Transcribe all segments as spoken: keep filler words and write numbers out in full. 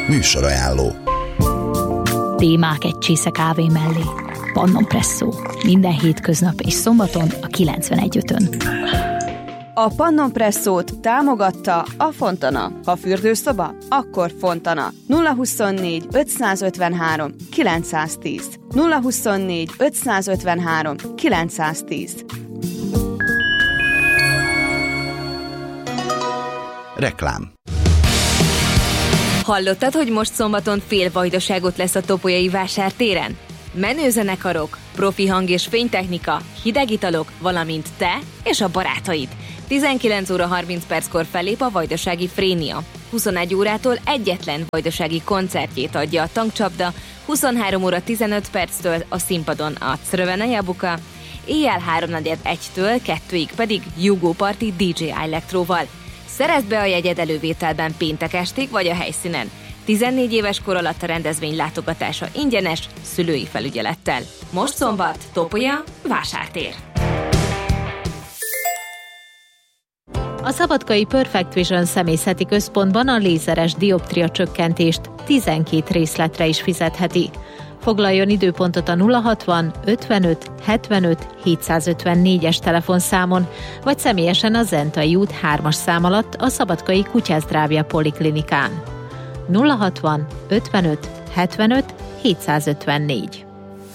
Műsorajánló. Témák egy csésze kávé mellé. Pannon Presszó. Minden hétköznap és szombaton a kilencvenegy ötön. A Pannon Presszót támogatta a Fontana. Ha fürdőszoba, akkor Fontana. nulla huszonnégy ötszázötvenhárom kilencszáztíz. nulla huszonnégy ötszázötvenhárom kilencszáztíz. Reklám. Hallottad, hogy most szombaton fél vajdaságot lesz a Topolyai vásártéren? Menőzenekarok, profi hang és fénytechnika, hideg italok, valamint te és a barátaid. tizenkilenc óra harminc perckor fellép a vajdasági Frénia. huszonegy órától egyetlen vajdasági koncertjét adja a Tankcsapda, huszonhárom óra tizenöt perctől a színpadon a Crvena Jabuka, éjjel háromnegyed egytől kettőig pedig Jugo Party dé dzsé Electroval. Szerezd be a jegyed elővételben péntek estig vagy a helyszínen. tizennégy éves kor alatt a rendezvény látogatása ingyenes, szülői felügyelettel. Most szombat, Topolya, vásártér. A szabadkai Perfect Vision személyzeti központban a lézeres dioptria csökkentést tizenkét részletre is fizetheti. Foglaljon időpontot a nulla hatvan ötvenöt hetvenöt hétszázötvennégyes telefonszámon, vagy személyesen a Zentai út hármas szám alatt a Szabadkai Kutyázdrávja Poliklinikán. nulla hatvan ötvenöt hetvenöt hétszázötvennégy.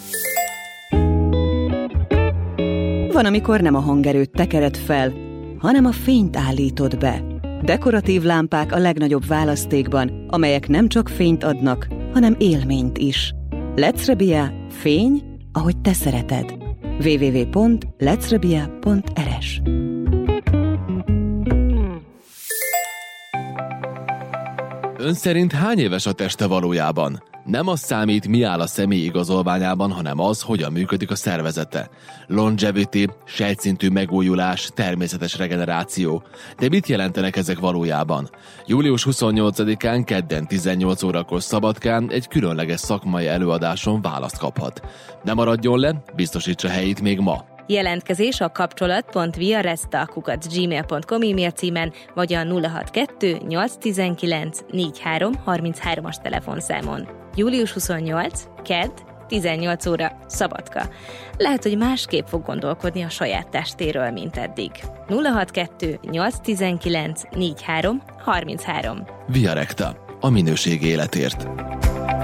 Van, amikor nem a hangerőt tekered fel, hanem a fényt állítod be. Dekoratív lámpák a legnagyobb választékban, amelyek nem csak fényt adnak, hanem élményt is. Lecrebia, fény, ahogy te szereted. double-u double-u double-u pont lecrebia pont er es. Ön szerint hány éves a teste valójában? Nem az számít, mi áll a személy igazolványában, hanem az, hogyan működik a szervezete. Longevity, sejtszintű megújulás, természetes regeneráció. De mit jelentenek ezek valójában? július huszonnyolcadikán, kedden tizennyolc órakor Szabadkán egy különleges szakmai előadáson választ kaphat. Ne maradjon le, biztosítsa helyét még ma. Jelentkezés a kapcsolat pont viaresta kukac gmail pont com e-mail címen, vagy a nulla hatvankettő nyolcszáztizenkilenc negyvenhárom harminchárom-as telefonszámon. július huszonnyolc, kedd, tizennyolc óra, Szabadka. Lehet, hogy másképp fog gondolkodni a saját testéről, mint eddig. nulla hatvankettő nyolcszáztizenkilenc negyvenhárom harminchárom. Via Recta, a minőség életért.